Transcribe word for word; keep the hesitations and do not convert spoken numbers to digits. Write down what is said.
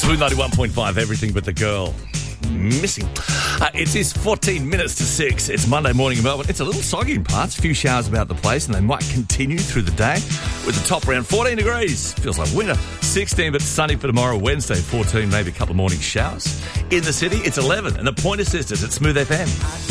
Blue ninety-one point five, everything but the girl. Missing. Uh, it is fourteen minutes to six. It's Monday morning in Melbourne. It's a little soggy in parts. A few showers about the place, and they might continue through the day with the top around fourteen degrees. Feels like winter. sixteen, but sunny for tomorrow, Wednesday, fourteen, maybe a couple of morning showers. In the city, it's eleven, and the Pointer Sisters at Smooth F M.